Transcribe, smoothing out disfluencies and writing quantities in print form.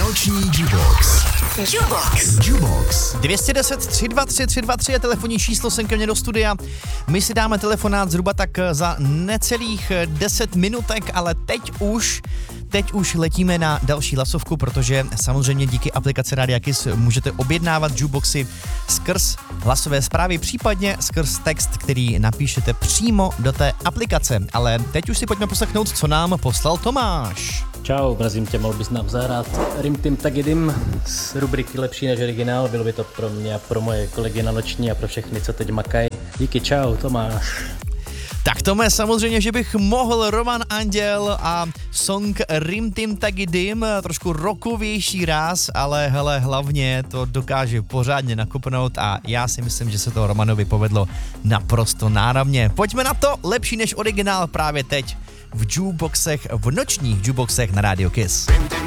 Noční Jukebox. Jukebox. 210 323 323 je telefonní číslo sem ke mně do studia. My si dáme telefonát zhruba tak za necelých 10 minutek, ale teď už letíme na další hlasovku, protože samozřejmě díky aplikaci Rádia Kiss můžete objednávat jukeboxy skrz hlasové zprávy, případně skrz text, který napíšete přímo do té aplikace. Ale teď už si pojďme poslechnout, co nám poslal Tomáš. Čau, mrazím tě, mohl bys nám zahrát Rim Tim Tagidim z rubriky Lepší než originál, bylo by to pro mě a pro moje kolegy na noční a pro všechny, co teď makají. Díky, čau, Tomáš. Tak Tome, samozřejmě, že bych mohl, Roman Anděl a song Rim Tim Tagidim, trošku rockovější ráz, ale hele, hlavně to dokáže pořádně nakopnout a já si myslím, že se to Romanovi povedlo naprosto náramně. Pojďme na to, lepší než originál právě teď v jukeboxech, v nočních jukeboxech na Radio Kiss.